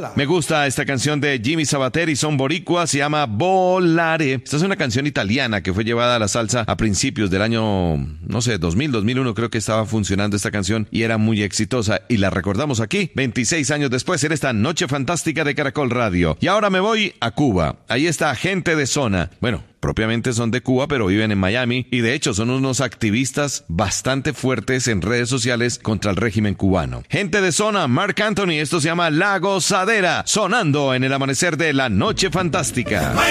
Me gusta esta canción de Jimmy Sabater y son boricuas, se llama Volare. Esta es una canción italiana que fue llevada a la salsa a principios del año, no sé, 2000, 2001 creo que estaba funcionando esta canción y era muy exitosa y la recordamos aquí 26 años después en esta noche fantástica de Caracol Radio. Y ahora me voy a Cuba. Ahí está Gente de Zona. Bueno, propiamente son de Cuba, pero viven en Miami y de hecho son unos activistas bastante fuertes en redes sociales contra el régimen cubano. Gente de Zona, Marc Anthony, esto se llama La Gozadera, sonando en el amanecer de la Noche Fantástica.